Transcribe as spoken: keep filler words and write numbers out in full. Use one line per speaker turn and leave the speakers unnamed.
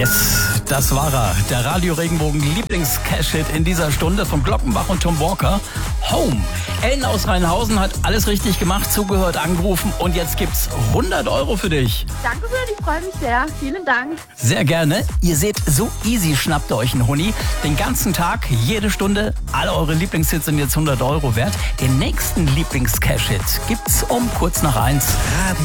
Yes, das war er. Der Radio Regenbogen Lieblings-Cash-Hit in dieser Stunde von Glockenbach und Tom Walker. Home. Ellen aus Rheinhausen hat alles richtig gemacht, zugehört, angerufen und jetzt gibt's hundert Euro für dich.
Dankeschön, ich freue mich sehr. Vielen Dank.
Sehr gerne. Ihr seht, so easy schnappt ihr euch einen Huni. Den ganzen Tag, jede Stunde, alle eure Lieblingshits sind jetzt hundert Euro wert. Den nächsten Lieblings-Cash-Hit gibt's um kurz nach eins.